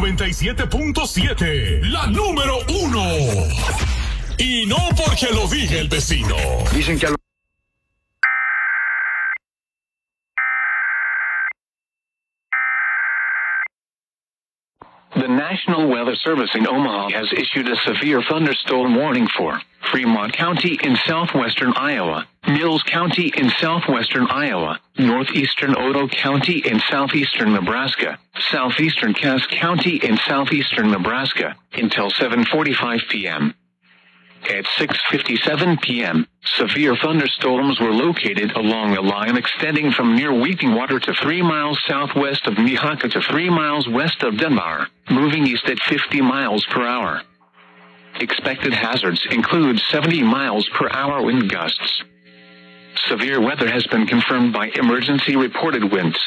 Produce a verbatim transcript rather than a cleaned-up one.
noventa y siete punto siete, la número uno. Y no porque lo diga el vecino. Dicen que a lo... The National Weather Service in Omaha has issued a severe thunderstorm warning for Fremont County in southwestern Iowa, Mills County in southwestern Iowa, northeastern Otoe County in southeastern Nebraska, southeastern Cass County in southeastern Nebraska, until seven forty-five p.m. At six fifty-seven p.m., severe thunderstorms were located along a line extending from near Weeping Water to three miles southwest of Mihaka to three miles west of Denmark, moving east at fifty miles per hour. Expected hazards include seventy miles per hour wind gusts. Severe weather has been confirmed by emergency reported winds